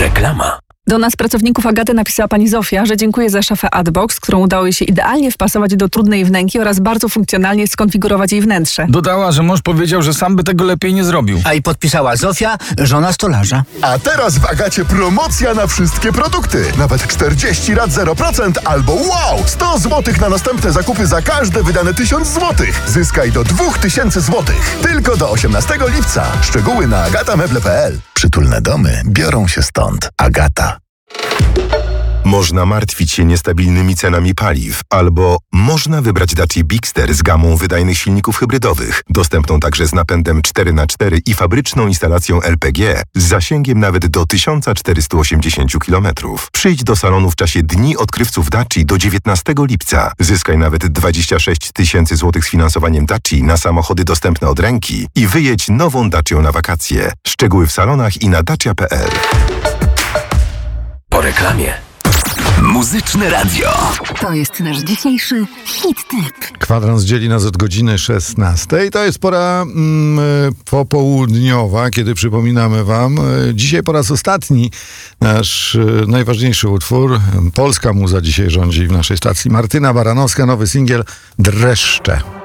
Reklama. Do nas, pracowników Agaty, napisała pani Zofia, że dziękuję za szafę Adbox, którą udało jej się idealnie wpasować do trudnej wnęki oraz bardzo funkcjonalnie skonfigurować jej wnętrze. Dodała, że mąż powiedział, że sam by tego lepiej nie zrobił. A i podpisała Zofia, żona stolarza. A teraz w Agacie promocja na wszystkie produkty. Nawet 40 rat 0% albo wow! 100 zł na następne zakupy za każde wydane 1000 zł. Zyskaj do 2000 zł. Tylko do 18 lipca. Szczegóły na agatameble.pl. Przytulne domy biorą się stąd. Agata. Można martwić się niestabilnymi cenami paliw, albo można wybrać Dacia Bigster z gamą wydajnych silników hybrydowych, dostępną także z napędem 4x4 i fabryczną instalacją LPG z zasięgiem nawet do 1480 km. Przyjdź do salonu w czasie Dni Odkrywców Daci do 19 lipca. Zyskaj nawet 26 000 zł z finansowaniem Daci na samochody dostępne od ręki i wyjedź nową Dacią na wakacje. Szczegóły w salonach i na dacia.pl. Po reklamie. Muzyczne radio. To jest nasz dzisiejszy hit tip. Kwadrans dzieli nas od godziny 16. To jest pora popołudniowa, kiedy przypominamy wam dzisiaj po raz ostatni nasz najważniejszy utwór. Polska muza dzisiaj rządzi w naszej stacji. Martyna Baranowska, nowy singiel Dreszcze.